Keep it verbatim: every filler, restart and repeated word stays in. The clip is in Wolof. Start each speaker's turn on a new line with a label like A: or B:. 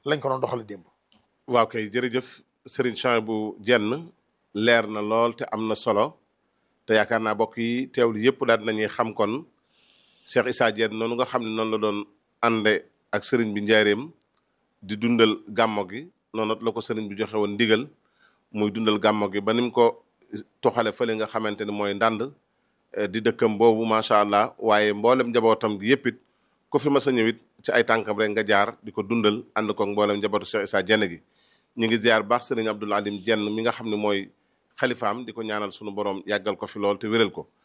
A: lañ ko doon doxale démb.
B: waaw kay jërëjëf Serigne Souhaïbou Diène leer na lool te am na solo te yaakaar naa bokk yi teewlu yëpp daal nañuy xam kon Cheikh Issa Diène noonu nga xam ne noonu la doon ànde ak Serigne bi njaareem di dundal gàmmo gi noonu la ko Serigne bi joxe woon ndigal muy dundal gàmmo gi ba ni mu ko toxale fële nga xamante ni mooy ndànd di dëkkam boobu macha allah waaye mboolem njabootam gi yëpp it ku fi mas a ñëw it ci ay tànkam rek nga jaar di ko dundal ànd ko mboolem njabootu Cheikh Issa Diène gi. ñu ngi ziar baax sëriñ Abdoul Alim Diène mi nga xam ne mooy xalifaam di ko ñaanal sunu borom yàggal ko fi lool te wéral ko